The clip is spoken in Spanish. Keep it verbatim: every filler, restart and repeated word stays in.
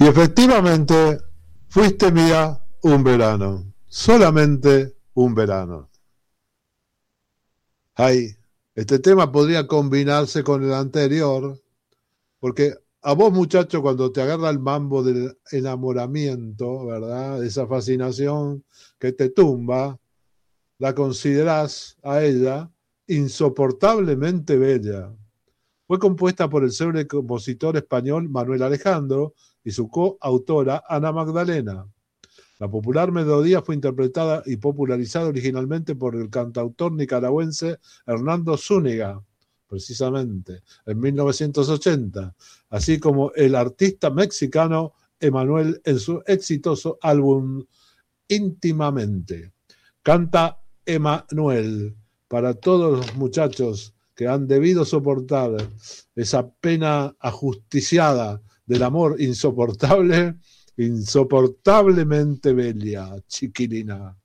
Y efectivamente, fuiste mía un verano, solamente un verano. Ay, este tema podría combinarse con el anterior, porque a vos, muchacho, cuando te agarra el mambo del enamoramiento, ¿verdad? De esa fascinación que te tumba, la considerás a ella insoportablemente bella. Fue compuesta por el célebre compositor español Manuel Alejandro y su coautora Ana Magdalena. La popular melodía fue interpretada y popularizada originalmente por el cantautor nicaragüense Hernando Zúñiga, precisamente, en mil novecientos ochenta, así como el artista mexicano Emanuel en su exitoso álbum Íntimamente. Canta Emanuel para todos los muchachos que han debido soportar esa pena ajusticiada del amor insoportable, insoportablemente bella, chiquilina.